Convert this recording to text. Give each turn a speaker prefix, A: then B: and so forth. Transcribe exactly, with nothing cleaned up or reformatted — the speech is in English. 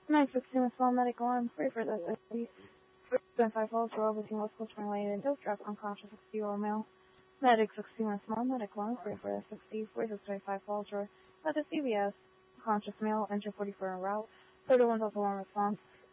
A: nine sixteen with small medical arm, three for the sixty. five falls for over multiple related dose drop unconscious sixty year old male. Medic sixteen with small medical arm, three for the sixty. forty-six twenty-five falls for at the C V S. Conscious male, enter forty-four en route. thirty-one plus alarm response.